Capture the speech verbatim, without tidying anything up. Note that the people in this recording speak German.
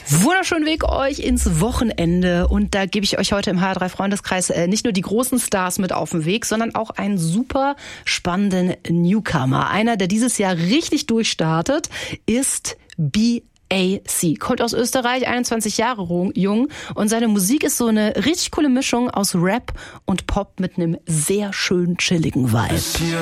Wunderschönen Weg euch ins Wochenende und da gebe ich euch heute im H R drei Freundeskreis äh, nicht nur die großen Stars mit auf den Weg, sondern auch einen super spannenden Newcomer. Einer, der dieses Jahr richtig durchstartet, ist B A C. Kommt aus Österreich, einundzwanzig Jahre jung und seine Musik ist so eine richtig coole Mischung aus Rap und Pop mit einem sehr schön chilligen Vibe.